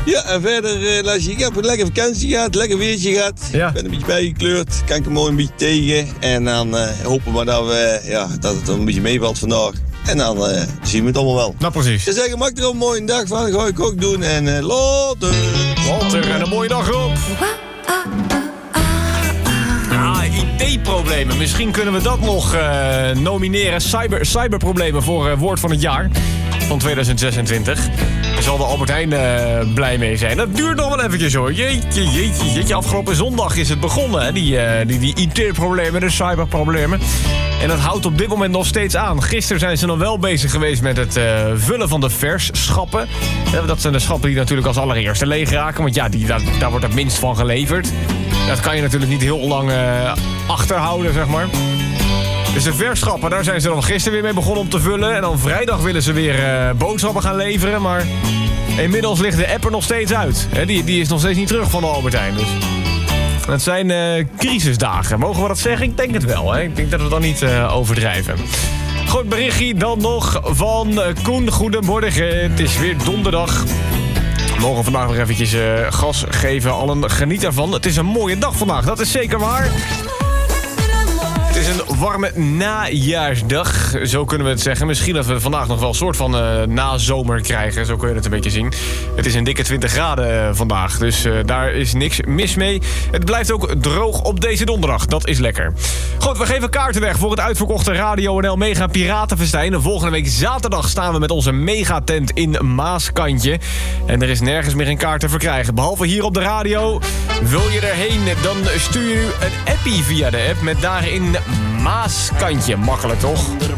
Ja, en verder, Lassie, ik heb een lekker vakantie gehad, lekker weertje gehad. Ja. Ik ben een beetje bijgekleurd, kan ik er mooi een beetje tegen. En dan hopen we dat het een beetje meevalt vandaag. En dan zien we het allemaal wel. Nou, precies. Ze zeggen, maak er een mooie dag van, ga ik ook doen. En later. Later en een mooie dag op. IT-problemen. Misschien kunnen we dat nog nomineren. Cyberproblemen voor woord van het jaar van 2026. Daar zal de Albert Heijn blij mee zijn. Dat duurt nog wel eventjes hoor. Jeetje. Afgelopen zondag is het begonnen. Hè? Die IT-problemen, de cyberproblemen. En dat houdt op dit moment nog steeds aan. Gisteren zijn ze nog wel bezig geweest met het vullen van de versschappen. Dat zijn de schappen die natuurlijk als allereerste leeg raken. Want ja, daar wordt het minst van geleverd. Dat kan je natuurlijk niet heel lang achterhouden, zeg maar. Dus de verschappen, daar zijn ze dan gisteren weer mee begonnen om te vullen. En dan vrijdag willen ze weer boodschappen gaan leveren. Maar inmiddels ligt de app er nog steeds uit. Die is nog steeds niet terug van de Albert Heijn. Dus het zijn crisisdagen. Mogen we dat zeggen? Ik denk het wel. Hè? Ik denk dat we dat niet overdrijven. Goed berichtje dan nog van Koen. Goedemorgen. Het is weer donderdag. We mogen vandaag nog eventjes gas geven. Allen geniet ervan. Het is een mooie dag vandaag. Dat is zeker waar. Het is een warme najaarsdag, zo kunnen we het zeggen. Misschien dat we vandaag nog wel een soort van nazomer krijgen. Zo kun je het een beetje zien. Het is een dikke 20 graden vandaag, dus daar is niks mis mee. Het blijft ook droog op deze donderdag. Dat is lekker. Goed, we geven kaarten weg voor het uitverkochte Radio NL Mega Piratenfestijn. Volgende week zaterdag staan we met onze megatent in Maaskantje. En er is nergens meer een kaart te verkrijgen. Behalve hier op de radio. Wil je erheen, dan stuur je een appie via de app met daarin Maaskantje. Makkelijk toch?